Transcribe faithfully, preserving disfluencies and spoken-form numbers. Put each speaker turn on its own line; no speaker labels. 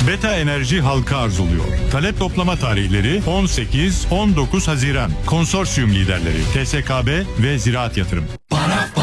Beta Enerji halka arzuluyor. Talep toplama tarihleri on sekiz on dokuz Haziran. Konsorsiyum liderleri T S K B ve Ziraat Yatırım.